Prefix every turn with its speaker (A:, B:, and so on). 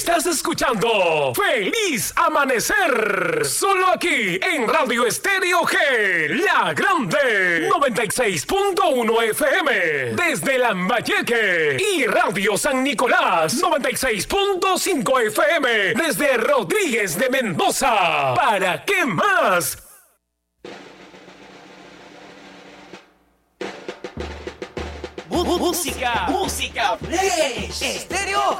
A: Estás escuchando Feliz Amanecer, solo aquí en Radio Estéreo G, La Grande, 96.1 FM, desde Lambayeque, y Radio San Nicolás, 96.5 FM, desde Rodríguez de Mendoza. ¿Para qué más?
B: Música Fresh Estéreo